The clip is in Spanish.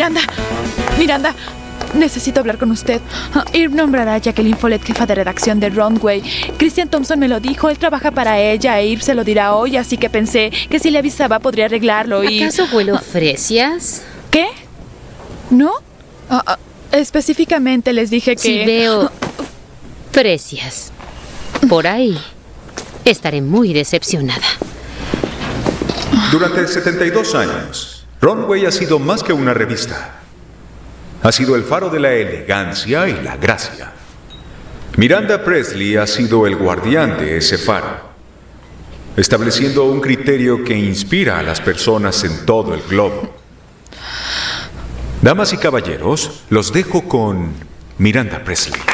Miranda. Miranda. Necesito hablar con usted. Irv nombrará a Jacqueline Follett jefa de redacción de Runway. Christian Thompson me lo dijo. Él trabaja para ella e Irv se lo dirá hoy, así que pensé que si le avisaba podría arreglarlo y... ¿Acaso huelo fresias? ¿Qué? ¿No? Específicamente les dije que... Si veo fresias por ahí, estaré muy decepcionada. Durante 72 años, Runway ha sido más que una revista. Ha sido el faro de la elegancia y la gracia. Miranda Presley ha sido el guardián de ese faro, estableciendo un criterio que inspira a las personas en todo el globo. Damas y caballeros, los dejo con Miranda Presley.